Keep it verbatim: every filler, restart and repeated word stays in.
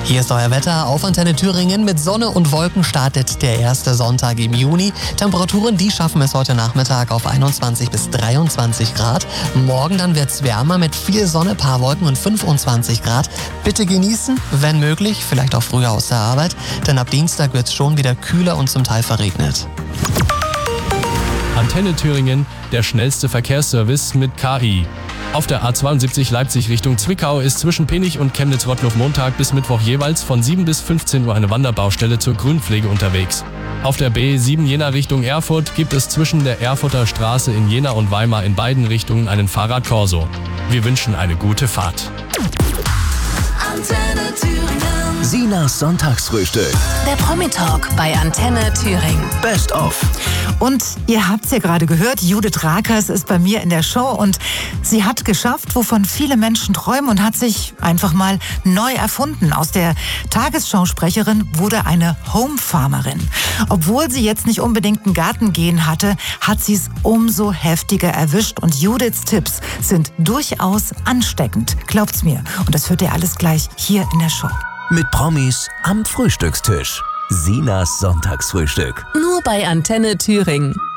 Hier ist euer Wetter auf Antenne Thüringen. Mit Sonne und Wolken startet der erste Sonntag im Juni. Temperaturen, die schaffen es heute Nachmittag auf einundzwanzig bis dreiundzwanzig Grad. Morgen dann wird's wärmer mit viel Sonne, paar Wolken und fünfundzwanzig Grad. Bitte genießen, wenn möglich, vielleicht auch früher aus der Arbeit, denn ab Dienstag wird's schon wieder kühler und zum Teil verregnet. Antenne Thüringen, der schnellste Verkehrsservice mit K I. Auf der A zweiundsiebzig Leipzig Richtung Zwickau ist zwischen Penich und Chemnitz-Rottluff Montag bis Mittwoch jeweils von sieben bis fünfzehn Uhr eine Wanderbaustelle zur Grünpflege unterwegs. Auf der B sieben Jena Richtung Erfurt gibt es zwischen der Erfurter Straße in Jena und Weimar in beiden Richtungen einen Fahrradkorso. Wir wünschen eine gute Fahrt. Antenne Thüringen. Sinas Sonntagsfrühstück. Der Promi-Talk bei Antenne Thüringen. Best of. Und ihr habt's ja gerade gehört, Judith Rakers ist bei mir in der Show und sie hat geschafft, wovon viele Menschen träumen und hat sich einfach mal neu erfunden. Aus der Tagesschausprecherin wurde eine Homefarmerin. Obwohl sie jetzt nicht unbedingt einen Garten hatte, hat sie es umso heftiger erwischt und Judiths Tipps sind durchaus ansteckend. Glaubt's mir. Und das hört ihr alles gleich hier in der Show. Mit Promis am Frühstückstisch. Sinas Sonntagsfrühstück. Nur bei Antenne Thüringen.